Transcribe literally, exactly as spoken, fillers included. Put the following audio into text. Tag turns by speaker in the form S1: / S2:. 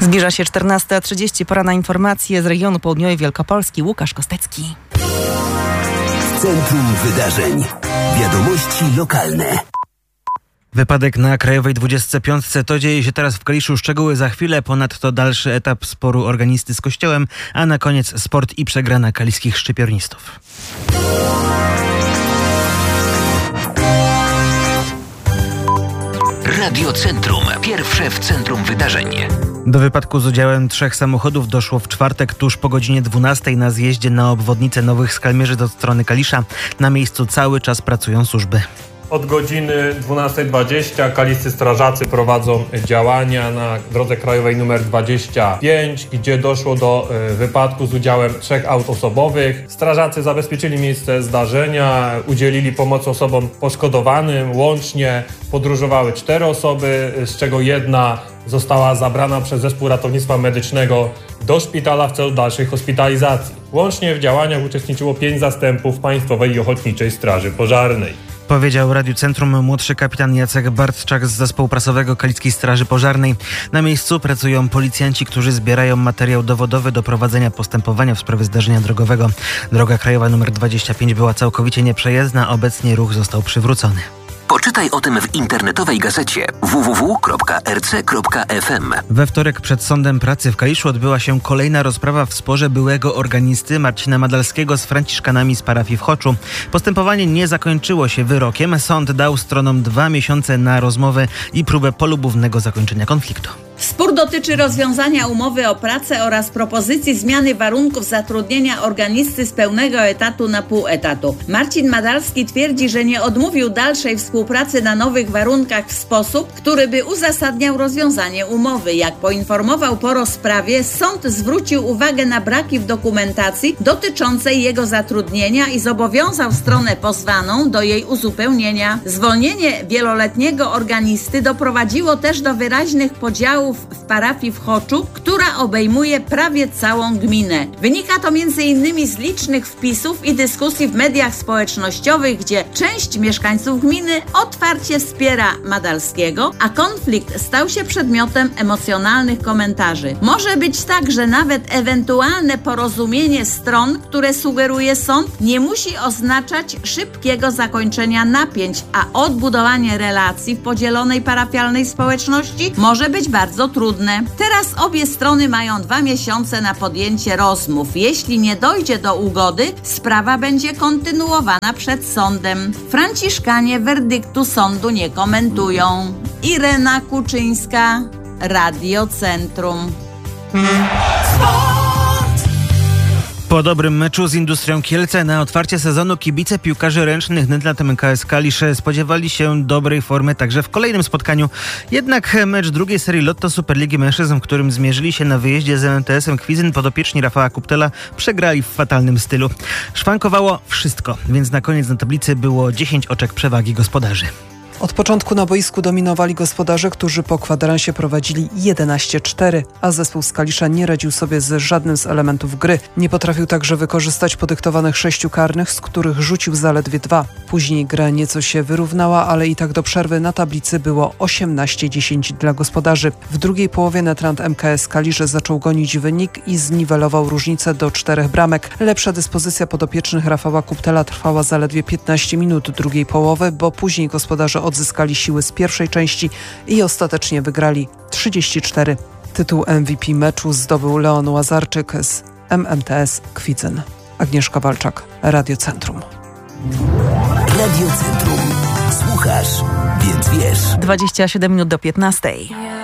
S1: Zbliża się czternasta trzydzieści, pora na informacje z regionu południowej Wielkopolski. Łukasz Kostecki.
S2: W centrum wydarzeń. Wiadomości lokalne.
S3: Wypadek na Krajowej dwudziestce piątce. To dzieje się teraz w Kaliszu. Szczegóły za chwilę. Ponadto dalszy etap sporu organisty z kościołem, a na koniec sport i przegrana kaliskich szczypiornistów.
S2: Radio Centrum. Pierwsze w centrum wydarzeń.
S3: Do wypadku z udziałem trzech samochodów doszło w czwartek tuż po godzinie dwunastej na zjeździe na obwodnicę Nowych Skalmierzy do strony Kalisza. Na miejscu cały czas pracują służby.
S4: Od godziny dwunasta dwadzieścia kaliscy strażacy prowadzą działania na drodze krajowej nr dwadzieścia pięć, gdzie doszło do wypadku z udziałem trzech aut osobowych. Strażacy zabezpieczyli miejsce zdarzenia, udzielili pomocy osobom poszkodowanym. Łącznie podróżowały cztery osoby, z czego jedna została zabrana przez zespół ratownictwa medycznego do szpitala w celu dalszej hospitalizacji. Łącznie w działaniach uczestniczyło pięć zastępów Państwowej i Ochotniczej Straży Pożarnej.
S3: Powiedział Radiu Centrum młodszy kapitan Jacek Bartczak z zespołu prasowego Kaliskiej Straży Pożarnej. Na miejscu pracują policjanci, którzy zbierają materiał dowodowy do prowadzenia postępowania w sprawie zdarzenia drogowego. Droga krajowa nr dwadzieścia pięć była całkowicie nieprzejezdna, obecnie ruch został przywrócony.
S2: Poczytaj o tym w internetowej gazecie w w w kropka r c kropka f m.
S3: We wtorek przed Sądem Pracy w Kaliszu odbyła się kolejna rozprawa w sporze byłego organisty Marcina Madalskiego z franciszkanami z parafii w Choczu. Postępowanie nie zakończyło się wyrokiem. Sąd dał stronom dwa miesiące na rozmowę i próbę polubownego zakończenia konfliktu.
S5: Spór dotyczy rozwiązania umowy o pracę oraz propozycji zmiany warunków zatrudnienia organisty z pełnego etatu na pół etatu. Marcin Madalski twierdzi, że nie odmówił dalszej współpracy na nowych warunkach w sposób, który by uzasadniał rozwiązanie umowy. Jak poinformował po rozprawie, sąd zwrócił uwagę na braki w dokumentacji dotyczącej jego zatrudnienia i zobowiązał stronę pozwaną do jej uzupełnienia. Zwolnienie wieloletniego organisty doprowadziło też do wyraźnych podziałów w parafii w Choczu, która obejmuje prawie całą gminę. Wynika to między innymi z licznych wpisów i dyskusji w mediach społecznościowych, gdzie część mieszkańców gminy otwarcie wspiera Madalskiego, a konflikt stał się przedmiotem emocjonalnych komentarzy. Może być tak, że nawet ewentualne porozumienie stron, które sugeruje sąd, nie musi oznaczać szybkiego zakończenia napięć, a odbudowanie relacji w podzielonej parafialnej społeczności może być bardzo trudne. Teraz obie strony mają dwa miesiące na podjęcie rozmów. Jeśli nie dojdzie do ugody, sprawa będzie kontynuowana przed sądem. Franciszkanie werdyktu sądu nie komentują. Irena Kuczyńska, Radio Centrum.
S3: Po dobrym meczu z Industrią Kielce na otwarcie sezonu kibice piłkarzy ręcznych Nydland M K S Kalisz spodziewali się dobrej formy także w kolejnym spotkaniu. Jednak mecz drugiej serii Lotto Superligi Mężczyzn, w którym zmierzyli się na wyjeździe z M T S-em Kwidzyn, podopieczni Rafała Kuptela przegrali w fatalnym stylu. Szwankowało wszystko, więc na koniec na tablicy było dziesięć oczek przewagi gospodarzy.
S6: Od początku na boisku dominowali gospodarze, którzy po kwadransie prowadzili jedenaście cztery, a zespół z Kalisza nie radził sobie z żadnym z elementów gry. Nie potrafił także wykorzystać podyktowanych sześciu karnych, z których rzucił zaledwie dwa. Później gra nieco się wyrównała, ale i tak do przerwy na tablicy było osiemnaście dziesięć dla gospodarzy. W drugiej połowie Netrand M K S Kalisz zaczął gonić wynik i zniwelował różnicę do czterech bramek. Lepsza dyspozycja podopiecznych Rafała Kuptela trwała zaledwie piętnaście minut drugiej połowy, bo później gospodarze odzyskali siły z pierwszej części i ostatecznie wygrali trzydzieści cztery. Tytuł M V P meczu zdobył Leon Łazarczyk z M M T S Kwidzyn. Agnieszka Walczak, Radio Centrum.
S2: Radio Centrum. Słuchasz, więc wiesz.
S1: dwadzieścia siedem minut do piętnastej.